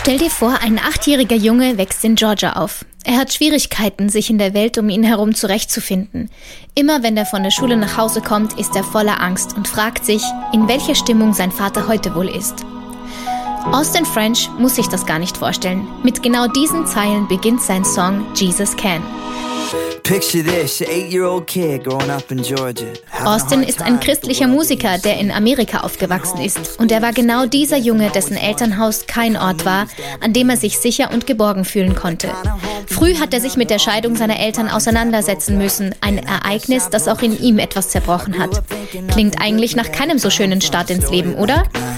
Stell dir vor, ein 8-jähriger Junge wächst in Georgia auf. Er hat Schwierigkeiten, sich in der Welt um ihn herum zurechtzufinden. Immer wenn er von der Schule nach Hause kommt, ist er voller Angst und fragt sich, in welcher Stimmung sein Vater heute wohl ist. Austin French muss sich das gar nicht vorstellen. Mit genau diesen Zeilen beginnt sein Song Jesus Can. Austin ist ein christlicher Musiker, der in Amerika aufgewachsen ist. Und er war genau dieser Junge, dessen Elternhaus kein Ort war, an dem er sich sicher und geborgen fühlen konnte. Früh hat er sich mit der Scheidung seiner Eltern auseinandersetzen müssen. Ein Ereignis, das auch in ihm etwas zerbrochen hat. Klingt eigentlich nach keinem so schönen Start ins Leben, oder?